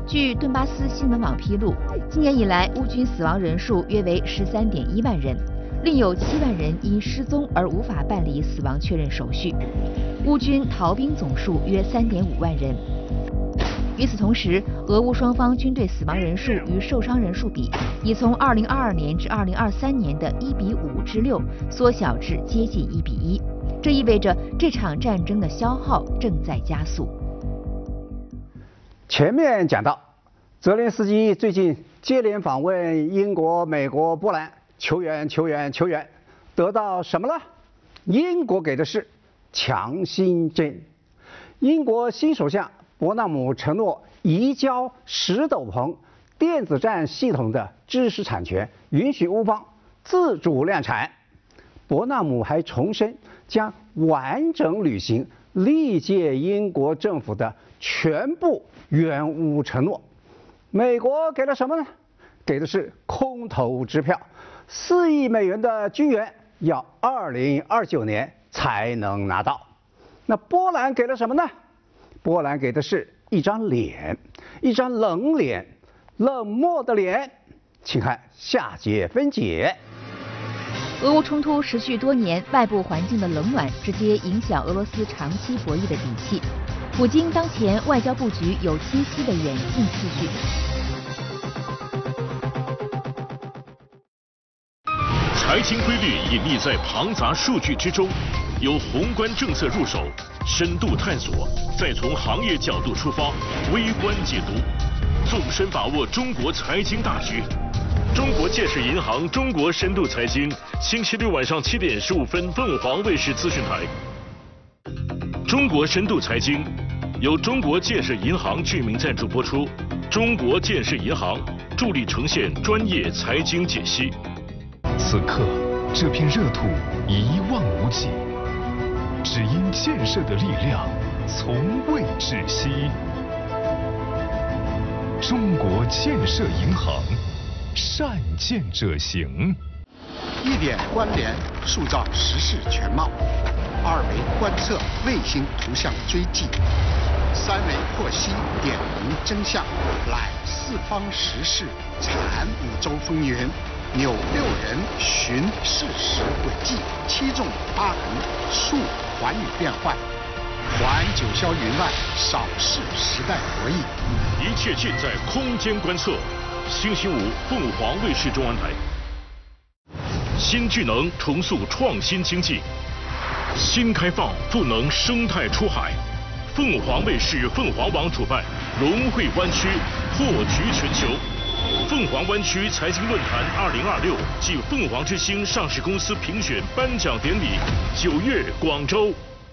据顿巴斯新闻网披露，今年以来乌军死亡人数约为13.1万人，另有7万人因失踪而无法办理死亡确认手续。乌军逃兵总数约3.5万人。与此同时，俄乌双方军队死亡人数与受伤人数比，已从2022年至2023年的1:5:6缩小至接近1:1。这意味着这场战争的消耗正在加速。 前面讲到，泽连斯基最近接连访问英国、美国、波兰，求援，得到什么了？英国给的是强心针。英国新首相伯纳姆承诺移交10斗篷电子战系统的知识产权，允许乌方自主量产。伯纳姆还重申将完整履行历届英国政府的全部援乌承诺。美国给了什么呢？给的是空头支票，4亿美元的军援要2029年才能拿到。那波兰给了什么呢？波兰给的是一张脸，一张冷脸，冷漠的脸。请看下节分解。 俄乌冲突持续多年，外部环境的冷暖直接影响俄罗斯长期博弈的底气。普京当前外交布局有清晰的远近次序。 财经规律隐匿在庞杂数据之中，由宏观政策入手，深度探索，再从行业角度出发，微观解读，纵深把握中国财经大局。中国建设银行中国深度财经，星期六晚上7点15分，凤凰卫视资讯台。中国深度财经由中国建设银行居民赞助播出，中国建设银行助力呈现专业财经解析。 此刻，这片热土一望无际，只因建设的力量从未窒息。中国建设银行，善建者行。 1点关联，塑造时事全貌；2维观测，卫星图像追迹；3维获悉，点明真相，揽四方时事，产5洲风云，扭6人，寻事实轨迹，7纵8横，述寰宇变幻，还九霄云外，扫视时代博弈。 一切尽在空间观测。星期五，凤凰卫视中文台。新巨能重塑创新经济，新开放赋能生态出海。凤凰卫视、凤凰网主办龙汇湾区破局全球凤凰湾区财经论坛2026暨凤凰之星上市公司评选颁奖典礼9月广州。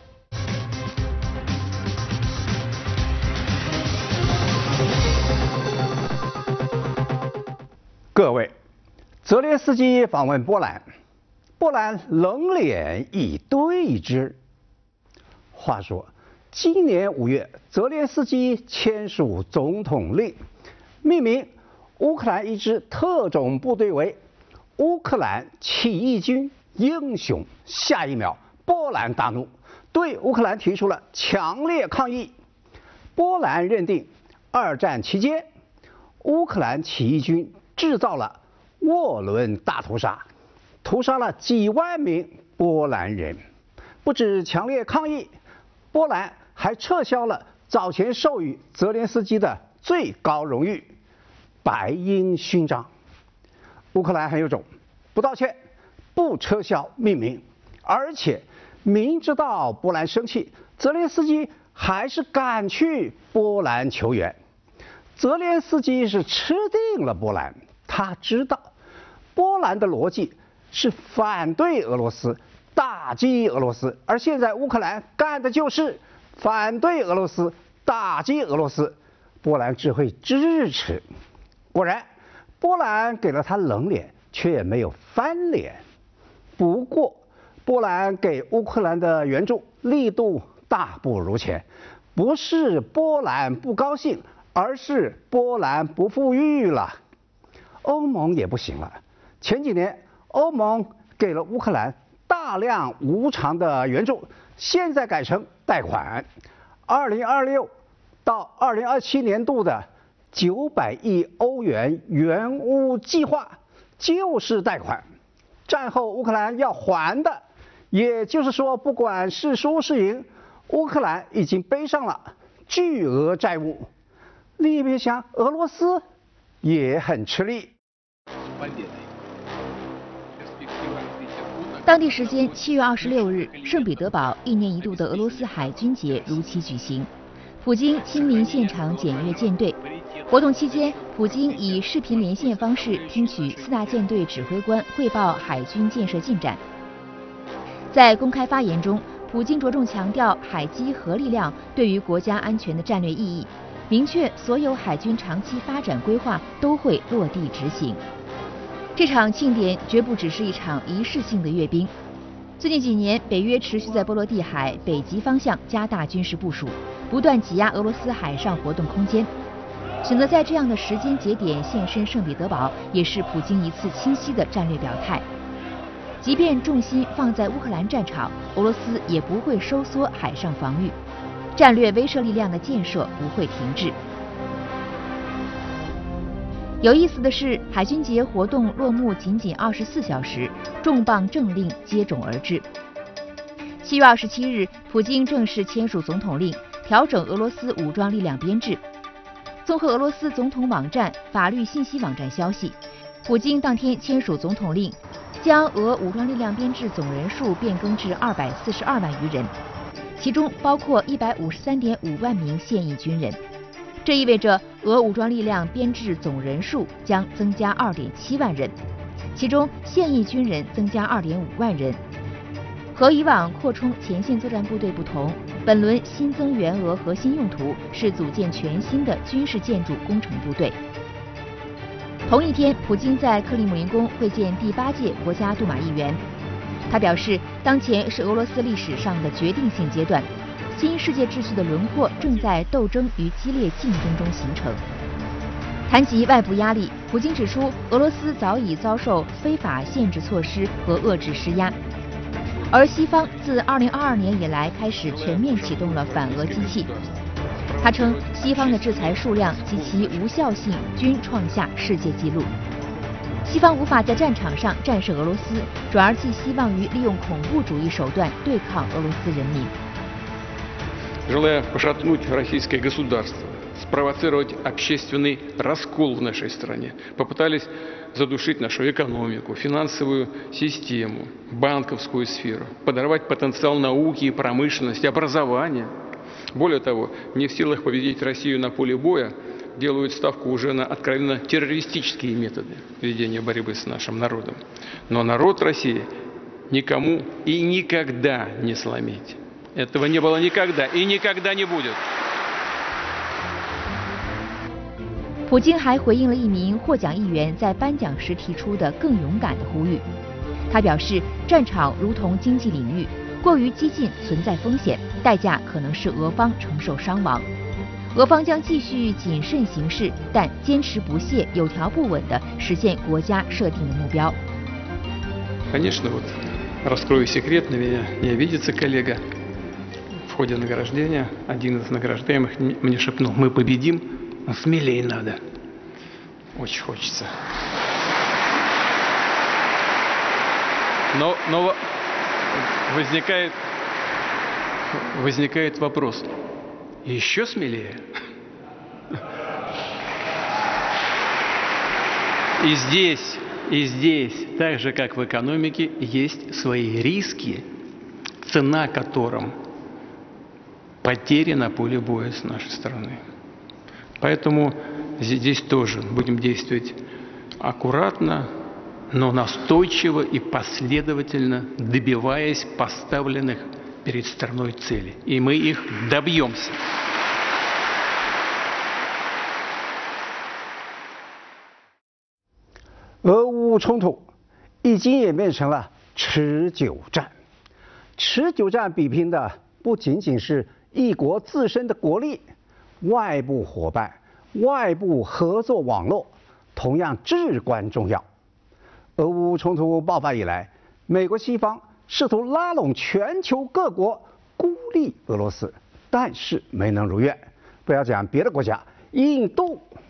各位，泽连斯基访问波兰，波兰冷脸以对之。话说，今年5月，泽连斯基签署总统令，命名乌克兰一支特种部队为乌克兰起义军英雄。下一秒，波兰大怒，对乌克兰提出了强烈抗议。波兰认定2战期间，乌克兰起义军制造了涡轮大屠杀，屠杀了几万名波兰人。不止强烈抗议，波兰还撤销了早前授予泽连斯基的最高荣誉白鹰勋章。乌克兰很有种，不道歉，不撤销命名，而且明知道波兰生气，泽连斯基还是赶去波兰求援。泽连斯基是吃定了波兰，他知道波兰的逻辑是反对俄罗斯，打击俄罗斯，而现在乌克兰干的就是反对俄罗斯，打击俄罗斯，波兰只会支持。果然，波兰给了他冷脸，却也没有翻脸。不过，波兰给乌克兰的援助力度大不如前，不是波兰不高兴，而是波兰不富裕了。欧盟也不行了，前几年欧盟给了乌克兰大量无偿的援助，现在改成贷款。2026到2027年度的 900亿欧元援乌计划就是贷款，战后乌克兰要还的。也就是说，不管是输是赢，乌克兰已经背上了巨额债务。另一边厢，俄罗斯也很吃力。 当地时间7月26日，圣彼得堡1年1度的俄罗斯海军节如期举行。普京亲临现场检阅舰队。活动期间，普京以视频连线方式听取4大舰队指挥官汇报海军建设进展。在公开发言中，普京着重强调海基核力量对于国家安全的战略意义，明确所有海军长期发展规划都会落地执行。这场庆典绝不只是一场仪式性的阅兵。最近几年，北约持续在波罗的海北极方向加大军事部署，不断挤压俄罗斯海上活动空间。选择在这样的时间节点现身圣彼得堡，也是普京一次清晰的战略表态。即便重心放在乌克兰战场，俄罗斯也不会收缩海上防御，战略威慑力量的建设不会停滞。有意思的是，海军节活动落幕仅24小时，重磅政令接踵而至。7月27日，普京正式签署总统令，调整俄罗斯武装力量编制。综合俄罗斯总统网站、法律信息网站消息，普京当天签署总统令，将俄武装力量编制总人数变更至242万余人，其中包括153.5万名现役军人。这意味着俄武装力量编制总人数将增加2.7万人，其中现役军人增加2.5万人。和以往扩充前线作战部队不同，本轮新增援俄核心用途是组建全新的军事建筑工程部队。同一天，普京在克里姆林宫会见第8届国家杜马议员，他表示，当前是俄罗斯历史上的决定性阶段。新世界秩序的轮廓正在斗争与激烈竞争中形成。谈及外部压力，普京指出，俄罗斯早已遭受非法限制措施和遏制施压，而西方自2022年以来开始全面启动了反俄机器。他称，西方的制裁数量及其无效性均创下世界纪录。西方无法在战场上战胜俄罗斯，转而寄希望于利用恐怖主义手段对抗俄罗斯人民。 Желая пошатнуть российское государство, спровоцировать общественный раскол в нашей стране, попытались задушить нашу экономику, финансовую систему, банковскую сферу, подорвать потенциал науки и промышленности, образования. Более того, не в силах победить Россию на поле боя, делают ставку уже на откровенно террористические методы ведения борьбы с нашим народом. Но народ России никому и никогда не сломить. Этого не было никогда и никогда не будет. 普京还回应了一名获奖议员在颁奖时提出的更勇敢的呼吁。他表示，战场如同经济领域，过于激进存在风险，代价可能是俄方承受伤亡。俄方将继续谨慎行事，但坚持不懈、有条不紊地实现国家设定的目标。 Конечно, вот раскрою секрет, на меня не обидится коллега. В ходе награждения один из награждаемых мне шепнул: мы победим, но смелее надо. Очень хочется. Но возникает вопрос: еще смелее? И здесь, так же как в экономике, есть свои риски, цена которым потери на поле боя с нашей стороны. Поэтому здесь тоже будем действовать аккуратно, но настойчиво и последовательно, добиваясь поставленных перед страной целей. И мы их добьемся. 俄乌冲突已经演变成了持久战。持久战比拼的不仅仅是一国自身的国力，外部伙伴、外部合作网络同样至关重要。俄乌冲突爆发以来，美国西方试图拉拢全球各国孤立俄罗斯，但是没能如愿。不要讲别的国家，印度